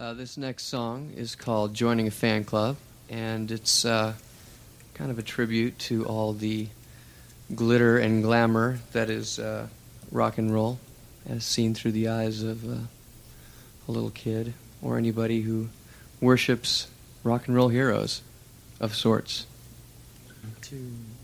This next song is called Joining a Fan Club, and it's kind of a tribute to all the glitter and glamour that is rock and roll, as seen through the eyes of a little kid or anybody who worships rock and roll heroes of sorts. 1, 2